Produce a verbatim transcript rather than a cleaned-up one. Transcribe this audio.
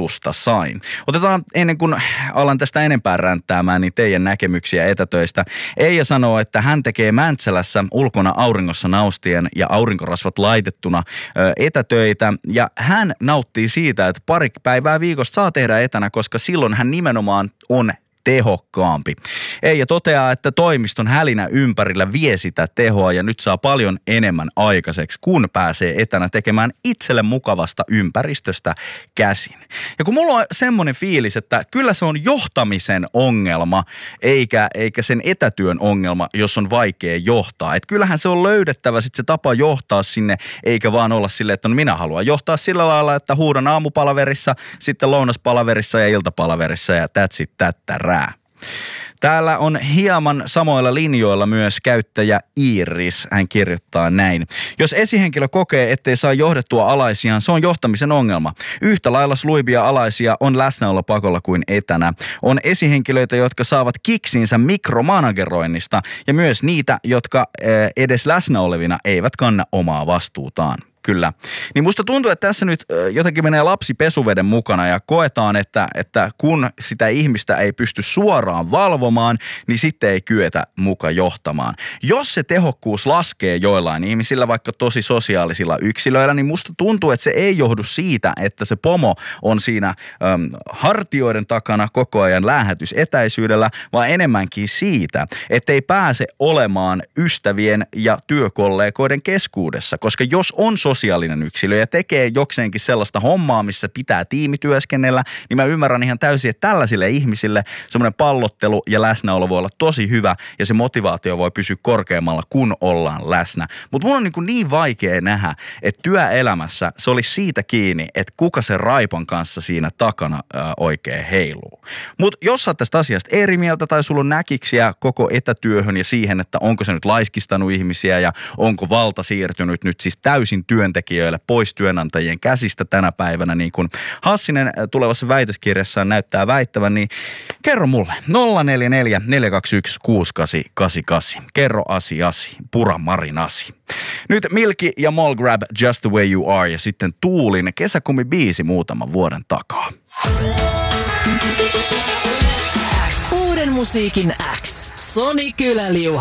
jutusta sain. Otetaan ennen kuin alan tästä enempää ränttäämään, niin teidän näkemyksiä etätöistä. Eija sanoo, että hän tekee Mäntsälässä ulkona auringossa naustien ja aurinkorasvat laitettuna ö, etätöitä. Ja hän nauttii siitä, että pari päivää viikosta saa tehdä etänä, koska silloin hän nimenomaan on tehokkaampi. Eija toteaa, että toimiston hälinä ympärillä vie sitä tehoa ja nyt saa paljon enemmän aikaiseksi, kun pääsee etänä tekemään itselle mukavasta ympäristöstä käsin. Ja kun mulla on semmoinen fiilis, että kyllä se on johtamisen ongelma, eikä, eikä sen etätyön ongelma, jos on vaikea johtaa. Että kyllähän se on löydettävä sitten se tapa johtaa sinne, eikä vaan olla silleen, että no minä haluan johtaa sillä lailla, että huudan aamupalaverissa, sitten lounaspalaverissa ja iltapalaverissa ja that's it, tättärää. Täällä on hieman samoilla linjoilla myös käyttäjä Iiris. Hän kirjoittaa näin. Jos esihenkilö kokee, ettei saa johdettua alaisiaan, se on johtamisen ongelma. Yhtä lailla sluibia alaisia on läsnäolopakolla kuin etänä. On esihenkilöitä, jotka saavat kiksinsä mikromanageroinnista ja myös niitä, jotka edes läsnä olevina eivät kanna omaa vastuutaan. Kyllä. Niin musta tuntuu, että tässä nyt jotenkin menee lapsi pesuveden mukana ja koetaan, että, että kun sitä ihmistä ei pysty suoraan valvomaan, niin sitten ei kyetä muka johtamaan. Jos se tehokkuus laskee joillain ihmisillä, vaikka tosi sosiaalisilla yksilöillä, niin musta tuntuu, että se ei johdu siitä, että se pomo on siinä äm, hartioiden takana koko ajan läähätysetäisyydellä, vaan enemmänkin siitä, että ei pääse olemaan ystävien ja työkollegoiden keskuudessa, koska jos on sosiaalinen yksilö ja tekee jokseenkin sellaista hommaa, missä pitää tiimityöskennellä, niin mä ymmärrän ihan täysin, että tällaisille ihmisille semmoinen pallottelu ja läsnäolo voi olla tosi hyvä ja se motivaatio voi pysyä korkeammalla, kun ollaan läsnä. Mutta mun on niin, niin vaikea nähdä, että työelämässä se olisi siitä kiinni, että kuka se raipan kanssa siinä takana ää, oikein heiluu. Mutta jos sä oot tästä asiasta eri mieltä tai sulla on näkiksiä koko etätyöhön ja siihen, että onko se nyt laiskistanut ihmisiä ja onko valta siirtynyt nyt siis täysin työntekijöille pois työnantajien käsistä tänä päivänä, niin kuin Hassinen tulevassa väitöskirjassaan näyttää väittävän, niin kerro mulle nolla neljä neljä neljä kaksi yksi kuusi kahdeksan kahdeksan kahdeksan. Kerro asiasi, pura Marin asi. Nyt Milky ja Mallgrab Just the Way You Are ja sitten Tuulin kesäkumibiisi muutaman vuoden takaa. Uuden musiikin X. Soni Kyläliu.